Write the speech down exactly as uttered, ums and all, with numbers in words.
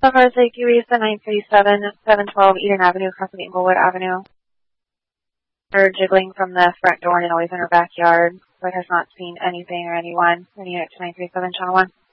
So far as Lake Eureka, nine thirty-seven, seven twelve Eden Avenue, crossing Inglewood Avenue. Her jiggling from the front door and always in her backyard, but has not seen anything or anyone. Unit to nine three seven, channel one.